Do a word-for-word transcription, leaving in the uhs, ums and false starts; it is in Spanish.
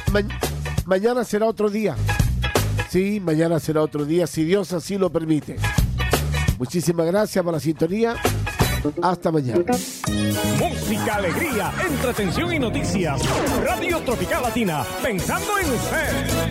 Ma- mañana será otro día. Sí, mañana será otro día, si Dios así lo permite. Muchísimas gracias por la sintonía. Hasta mañana. Música, alegría, entretención y noticias. Radio Tropical Latina, pensando en usted.